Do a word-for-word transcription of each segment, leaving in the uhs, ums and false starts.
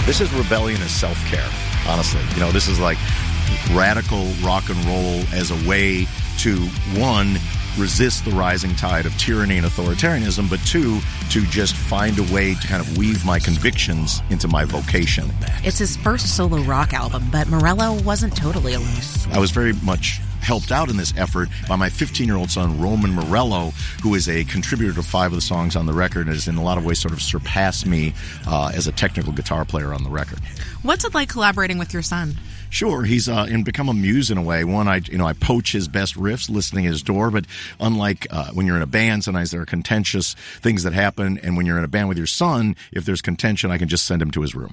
This is rebellion as self-care, honestly. You know, this is like radical rock and roll as a way to, one, resist the rising tide of tyranny and authoritarianism, but two, to just find a way to kind of weave my convictions into my vocation. It's his first solo rock album, but Morello wasn't totally alone. I was very much helped out in this effort by my fifteen-year-old son, Roman Morello, who is a contributor to five of the songs on the record and has in a lot of ways sort of surpassed me uh, as a technical guitar player on the record. What's it like collaborating with your son? Sure, he's uh, and become a muse in a way. One, I you know I poach his best riffs, listening at his door. But unlike uh, when you're in a band, sometimes there are contentious things that happen. And when you're in a band with your son, if there's contention, I can just send him to his room.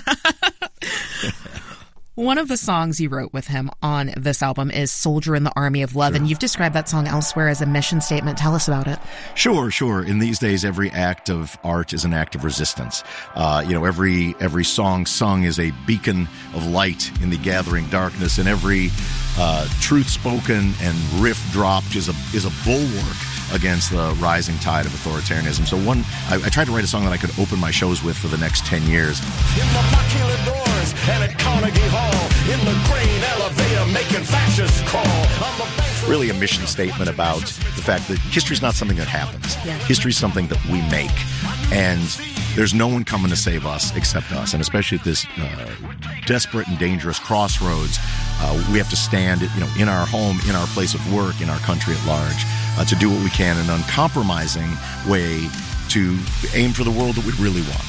One of the songs you wrote with him on this album is Soldier in the Army of Love, sure. And you've described that song elsewhere as a mission statement. Tell us about it. Sure, sure. In these days, every act of art is an act of resistance. Uh, you know, every every song sung is a beacon of light in the gathering darkness, and every uh, truth spoken and riff dropped is a is a bulwark against the rising tide of authoritarianism. So one, I, I tried to write a song that I could open my shows with for the next ten years. In the Maquila doors and at Carnegie Hall, in the grain elevator making fascists crawl. Really a mission statement about the fact that history's not something that happens. Yeah. History's something that we make. And there's no one coming to save us except us. And especially at this uh, desperate and dangerous crossroads, uh, we have to stand, you know, in our home, in our place of work, in our country at large, uh, to do what we can in an uncompromising way to aim for the world that we really want.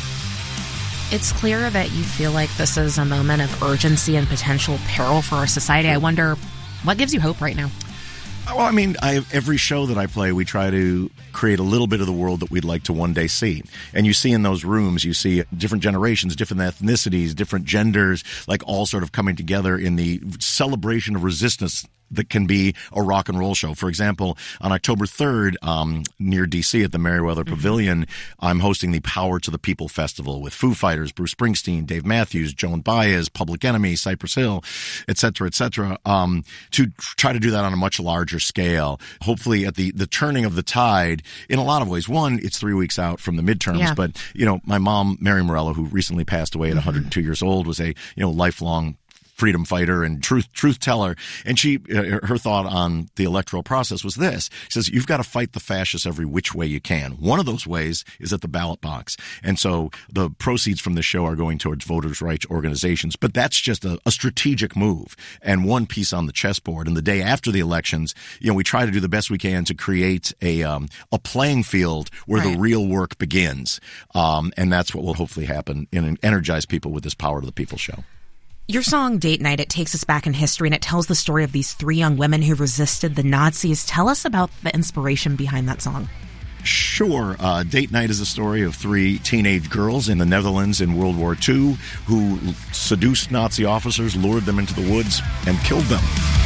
It's clear that you feel like this is a moment of urgency and potential peril for our society. I wonder, what gives you hope right now? Well, I mean, I, every show that I play, we try to create a little bit of the world that we'd like to one day see. And you see in those rooms, you see different generations, different ethnicities, different genders, like all sort of coming together in the celebration of resistance that can be a rock and roll show. For example, on October third, um, near D C at the Merriweather mm-hmm. Pavilion, I'm hosting the Power to the People Festival with Foo Fighters, Bruce Springsteen, Dave Matthews, Joan Baez, Public Enemy, Cypress Hill, et cetera, et cetera, um, to try to do that on a much larger scale. Hopefully at the, the turning of the tide in a lot of ways. One, it's three weeks out from the midterms, yeah. but, you know, my mom, Mary Morello, who recently passed away at mm-hmm. one hundred two years old, was a, you know, lifelong freedom fighter and truth truth teller. And she, uh, her thought on the electoral process was this. She says, you've got to fight the fascists every which way you can. One of those ways is at the ballot box. And so the proceeds from the show are going towards voters' rights organizations. But that's just a, a strategic move and one piece on the chessboard. And the day after the elections, you know, we try to do the best we can to create a um, a playing field where right. the real work begins. Um, and that's what will hopefully happen and energize people with this Power to the People show. Your song, Date Night, it takes us back in history, and it tells the story of these three young women who resisted the Nazis. Tell us about the inspiration behind that song. Sure. Uh, Date Night is a story of three teenage girls in the Netherlands in World War Two who seduced Nazi officers, lured them into the woods, and killed them.